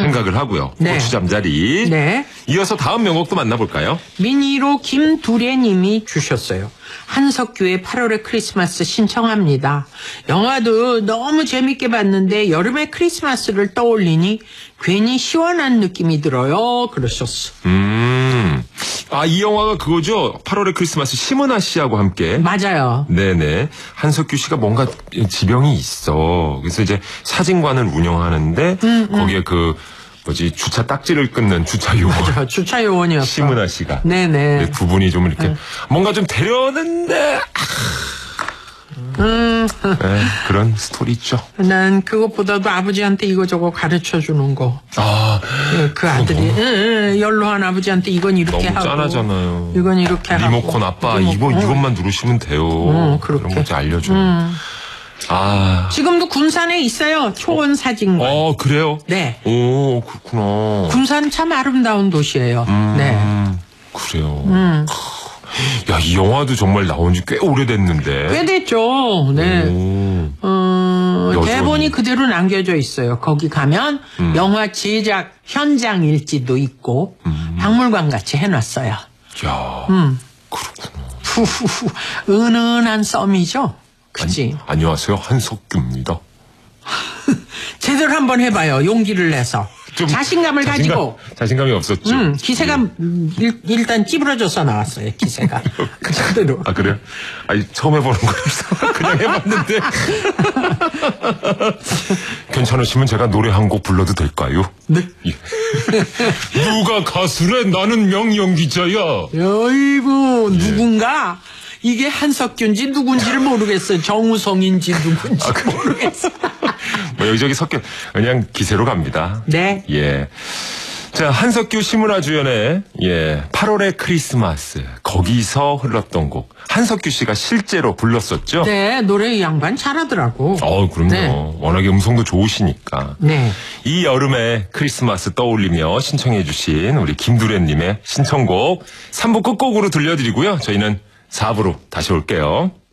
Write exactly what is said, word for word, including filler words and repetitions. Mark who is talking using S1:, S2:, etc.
S1: 생각을 하고요.
S2: 네.
S1: 고추 잠자리.
S2: 네.
S1: 이어서 다음 명곡도 만나볼까요?
S2: 미니로 김두래님이 주셨어요. 한석규의 팔월의 크리스마스 신청합니다. 영화도 너무 재밌게 봤는데 여름의 크리스마스를 떠올리니 괜히 시원한 느낌이 들어요. 그러셨어.
S1: 음, 아, 이 영화가 그거죠? 팔월의 크리스마스 심은하 씨하고 함께.
S2: 맞아요.
S1: 네네. 한석규 씨가 뭔가 지병이 있어. 그래서 이제 사진관을 운영하는데
S2: 음, 음.
S1: 거기에 그 뭐지 주차 딱지를 끊는 주차 요원.
S2: 맞아, 주차 요원이었어.
S1: 심은하 씨가.
S2: 네네.
S1: 두 분이 좀 이렇게
S2: 네.
S1: 뭔가 좀 데려오는데
S2: 음.
S1: 네, 그런 스토리 있죠.
S2: 난 그것보다도 아버지한테 이거저거 가르쳐 주는 거.
S1: 아,
S2: 그 아들이
S1: 너무,
S2: 응, 응, 연로한 아버지한테 이건 이렇게
S1: 너무
S2: 하고.
S1: 짠하잖아요.
S2: 이건 이렇게 하고.
S1: 리모컨 아빠
S2: 리모컨.
S1: 이거
S2: 응.
S1: 이것만 누르시면 돼요.
S2: 응, 그렇게.
S1: 그런 거 이제 알려줘.
S2: 음.
S1: 아,
S2: 지금도 군산에 있어요. 초원 사진관.
S1: 어 그래요?
S2: 네.
S1: 오 그렇구나.
S2: 군산 참 아름다운 도시예요.
S1: 음,
S2: 네.
S1: 그래요.
S2: 음.
S1: 야, 이 영화도 정말 나온 지 꽤 오래됐는데.
S2: 꽤 됐죠. 네.
S1: 오.
S2: 어,
S1: 여전히.
S2: 대본이 그대로 남겨져 있어요. 거기 가면
S1: 음.
S2: 영화 제작 현장 일지도 있고
S1: 음.
S2: 박물관 같이 해놨어요.
S1: 야,
S2: 음.
S1: 그렇구나.
S2: 후후후 은은한 썸이죠. 그치?
S1: 아니, 안녕하세요, 한석규입니다.
S2: 제대로 한번 해봐요. 용기를 내서.
S1: 좀
S2: 자신감을
S1: 자신감,
S2: 가지고.
S1: 자신감이 없었죠.
S2: 음, 기세가 음, 일, 일단 찌부러져서 나왔어요. 기세가. 그대로.
S1: 아 그래요? 아니 처음 해보는 거라서 그냥 해봤는데. 괜찮으시면 제가 노래 한 곡 불러도 될까요?
S2: 네.
S1: 예. 누가 가수래? 나는 명연기자야.
S2: 어이구 누군가 이게 한석규인지 누군지를 모르겠어요. 정우성인지 누군지
S1: 아, 그래.
S2: 모르겠어요.
S1: 뭐 여기저기 섞여 그냥 기세로 갑니다.
S2: 네.
S1: 예. 자, 한석규 심은하 주연의 예 팔월의 크리스마스 거기서 흘렀던 곡 한석규 씨가 실제로 불렀었죠.
S2: 네, 노래 이 양반 잘하더라고.
S1: 어, 그럼요.
S2: 네.
S1: 워낙에 음성도 좋으시니까.
S2: 네.
S1: 이 여름에 크리스마스 떠올리며 신청해주신 우리 김두래님의 신청곡 삼 부 끝곡으로 들려드리고요. 저희는 사 부로 다시 올게요.